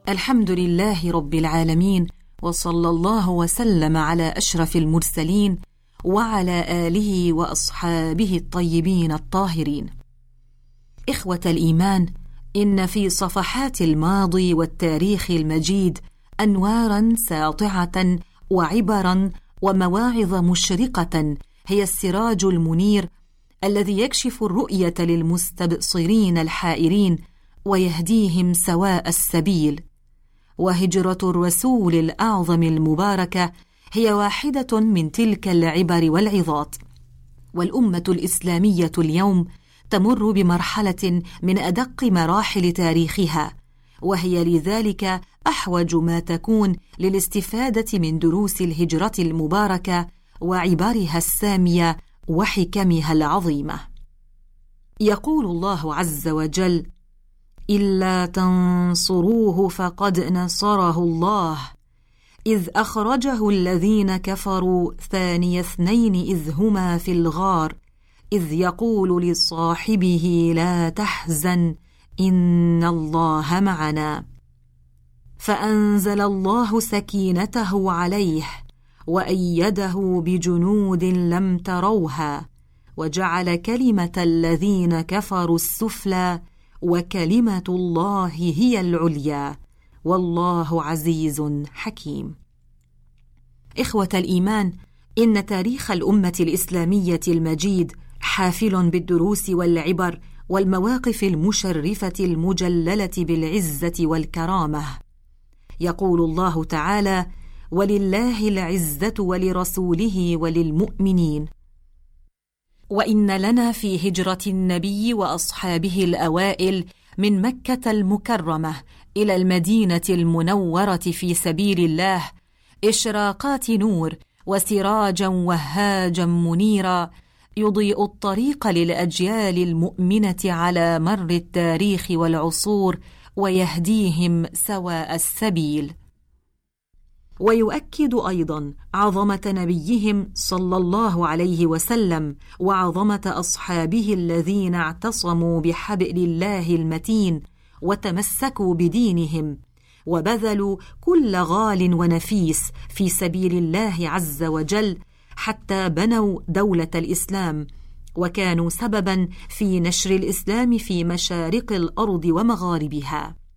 الحمد لله رب العالمين، وصلى الله وسلم على أشرف المرسلين وعلى آله وأصحابه الطيبين الطاهرين. إخوة الإيمان، إن في صفحات الماضي والتاريخ المجيد أنواراً ساطعة وعبراً ومواعظ مشرقة هي السراج المنير الذي يكشف الرؤية للمستبصرين الحائرين ويهديهم سواء السبيل. وهجرة الرسول الأعظم المباركة هي واحدة من تلك العبر والعظات. والأمة الإسلامية اليوم تمر بمرحلة من أدق مراحل تاريخها، وهي لذلك أحوج ما تكون للاستفادة من دروس الهجرة المباركة وعبارها السامية وحكمها العظيمة. يقول الله عز وجل: إلا تنصروه فقد نصره الله إذ أخرجه الذين كفروا ثاني اثنين إذ هما في الغار إذ يقول لصاحبه لا تحزن إن الله معنا فأنزل الله سكينته عليه وأيده بجنود لم تروها وجعل كلمة الذين كفروا السفلى وكلمة الله هي العليا والله عزيز حكيم. إخوة الإيمان، إن تاريخ الأمة الإسلامية المجيد حافل بالدروس والعبر والمواقف المشرفة المجللة بالعزة والكرامة. يقول الله تعالى: ولله العزة ولرسوله وللمؤمنين. وإن لنا في هجرة النبي وأصحابه الأوائل من مكة المكرمة إلى المدينة المنورة في سبيل الله إشراقات نور وسراجا وهاجا منيرا يضيء الطريق للأجيال المؤمنة على مر التاريخ والعصور ويهديهم سواء السبيل. ويؤكد أيضا عظمة نبيهم صلى الله عليه وسلم وعظمة أصحابه الذين اعتصموا بحبل الله المتين وتمسكوا بدينهم وبذلوا كل غال ونفيس في سبيل الله عز وجل حتى بنوا دولة الإسلام، وكانوا سببا في نشر الإسلام في مشارق الأرض ومغاربها.